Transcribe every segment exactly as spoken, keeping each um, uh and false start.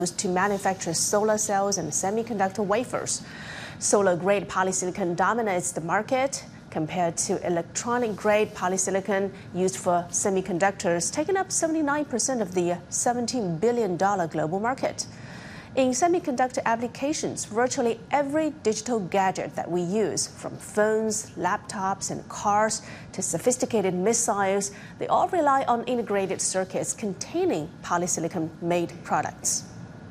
to manufacture solar cells and semiconductor wafers. Solar-grade polysilicon dominates the market compared to electronic-grade polysilicon used for semiconductors, taking up seventy-nine percent of the seventeen billion dollars global market. In semiconductor applications, virtually every digital gadget that we use, from phones, laptops, and cars to sophisticated missiles, they all rely on integrated circuits containing polysilicon-made products.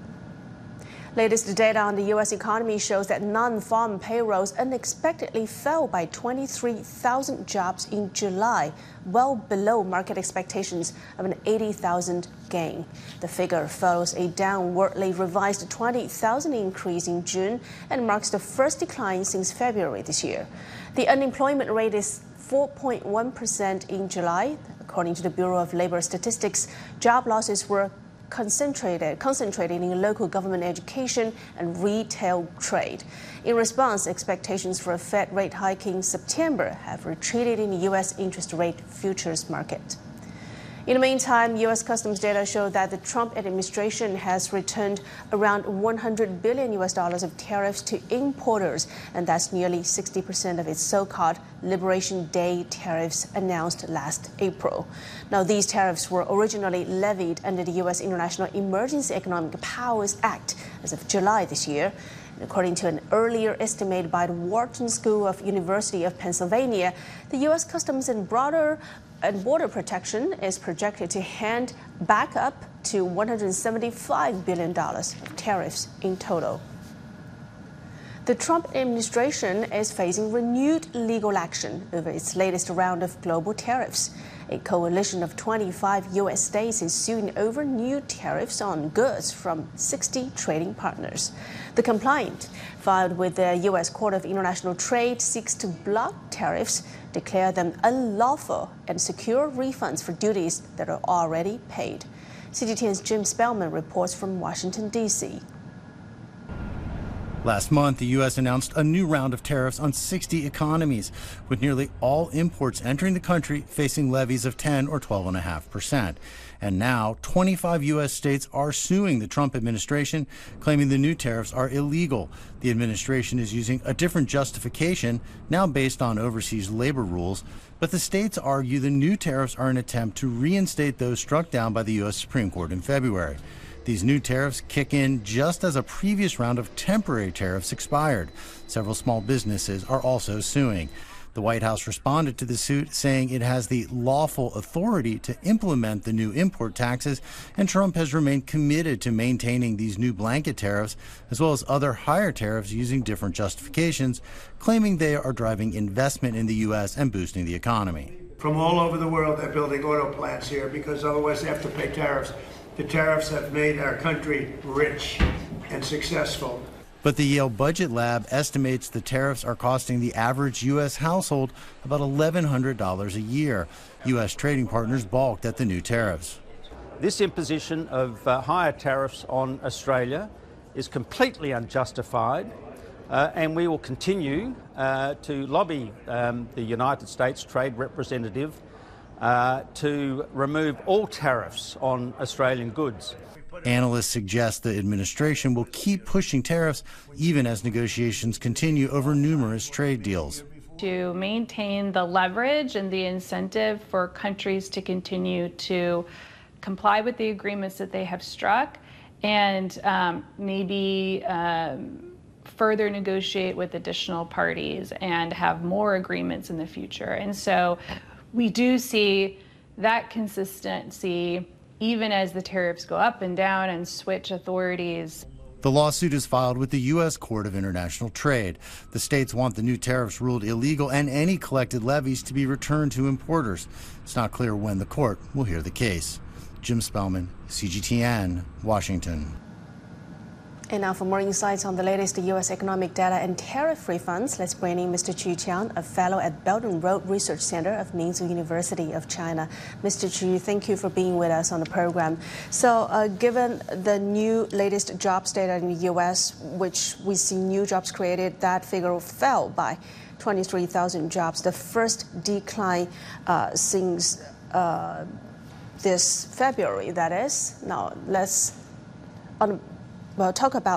Latest data on the U S economy shows that non-farm payrolls unexpectedly fell by twenty-three thousand jobs in July, well below market expectations of an eighty thousand gain. The figure follows a downwardly revised twenty thousand increase in June and marks the first decline since February this year. The unemployment rate is four point one percent in July. According to the Bureau of Labor Statistics, job losses were concentrated, concentrated in local government education and retail trade. In response, expectations for a Fed rate hike in September have retreated in the U S interest rate futures market. In the meantime, U S customs data show that the Trump administration has returned around one hundred billion U S dollars of tariffs to importers, and that's nearly sixty percent of its so-called Liberation Day tariffs announced last April. Now, these tariffs were originally levied under the U S International Emergency Economic Powers Act as of July this year. According to an earlier estimate by the Wharton School of University of Pennsylvania, the U S Customs and Border and Border Protection is projected to hand back up to one hundred seventy-five billion dollars of tariffs in total. The Trump administration is facing renewed legal action over its latest round of global tariffs. A coalition of twenty-five U S states is suing over new tariffs on goods from sixty trading partners. The complaint, filed with the U S Court of International Trade, seeks to block tariffs, declare them unlawful, and secure refunds for duties that are already paid. C G T N's Jim Spellman reports from Washington, D C Last month, the U S announced a new round of tariffs on sixty economies, with nearly all imports entering the country facing levies of ten or twelve point five percent. And now, twenty-five U S states are suing the Trump administration, claiming the new tariffs are illegal. The administration is using a different justification, now based on overseas labor rules, but the states argue the new tariffs are an attempt to reinstate those struck down by the U S Supreme Court in February. These new tariffs kick in just as a previous round of temporary tariffs expired. Several small businesses are also suing. The White House responded to the suit, saying it has the lawful authority to implement the new import taxes, and Trump has remained committed to maintaining these new blanket tariffs, as well as other higher tariffs using different justifications, claiming they are driving investment in the U S and boosting the economy. From all over the world, they're building auto plants here because otherwise they have to pay tariffs. The tariffs have made our country rich and successful. But the Yale Budget Lab estimates the tariffs are costing the average U S household about eleven hundred dollars a year. U S trading partners balked at the new tariffs. This imposition of uh, higher tariffs on Australia is completely unjustified, uh, and we will continue uh, to lobby um, the United States Trade Representative Uh, to remove all tariffs on Australian goods. Analysts suggest the administration will keep pushing tariffs even as negotiations continue over numerous trade deals. To maintain the leverage and the incentive for countries to continue to comply with the agreements that they have struck and um, maybe um, further negotiate with additional parties and have more agreements in the future. And so we do see that consistency even as the tariffs go up and down and switch authorities. The lawsuit is filed with the U S Court of International Trade. The states want the new tariffs ruled illegal and any collected levies to be returned to importers. It's not clear when the court will hear the case. Jim Spellman, C G T N, Washington. And now for more insights on the latest U S economic data and tariff refunds, let's bring in Mister Chu Qiang, a fellow at Belt and Road Research Center of Minzu University of China. Mister Chu, thank you for being with us on the program. So uh, given the new latest jobs data in the U S, which we see new jobs created, that figure fell by twenty-three thousand jobs, the first decline uh, since uh, this February, that is. Now, let's... On well, talk about